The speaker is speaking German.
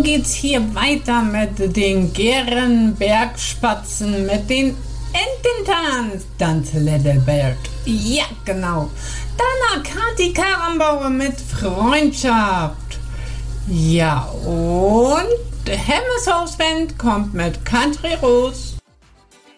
geht's hier weiter mit den Gärenbergspatzen, mit den Ententanz, Tanz Little Bird. Ja, genau. Danach Kati Karrenbauer mit Freundschaft. Ja, und Hemmeshausband kommt mit Country Rose.